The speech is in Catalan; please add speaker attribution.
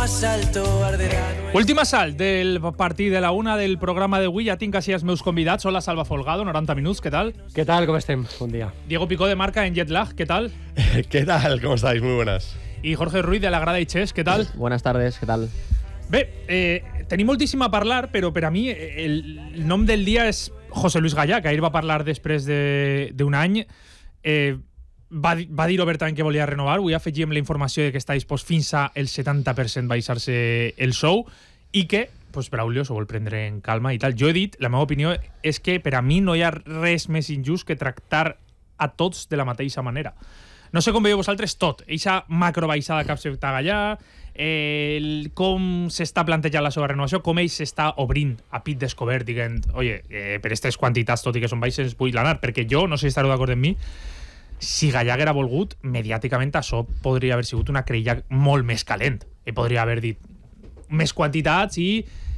Speaker 1: Últim assalt del partit de la una del programa d'avui. Ja tinc així els meus convidats. Hola, Salva Folgado, 90 minuts, què tal?
Speaker 2: ¿Qué tal? ¿Cómo estén? Buen día.
Speaker 1: Diego Picó de Marca en Jetlag, ¿qué tal?
Speaker 3: ¿Qué tal? ¿Cómo estáis? Muy buenas.
Speaker 1: Y Jorge Ruiz de La Grada i Chess, ¿qué tal?
Speaker 2: Buenas tardes, ¿qué tal?
Speaker 1: Bé, tenim moltíssim a parlar, però per a mi el nom del dia és José Luis Gallà, que ahir va parlar després d'un any. Va dir obertament que volia renovar. Avui afegíem la informació de que està dispost fins al 70% baixar-se el sou i que Braulio s'ho vol prendre en calma i tal. Jo he dit, la meva opinió és que per a mi no hi ha res més injust que tractar a tots de la mateixa manera. No sé com veieu vosaltres tot. Eixa macrobaixada que ha fet Gallà, com s'està plantejant la seva renovació, com ell s'està obrint a pit descobert, dient, oye, per aquestes quantitats, tot i que són baixes, vull l'anar, perquè jo, no sé si estareu d'acord amb mi, si Gallà haguera volgut, mediàticament això podria haver sigut una querella molt més calent. I podria haver dit més quantitats i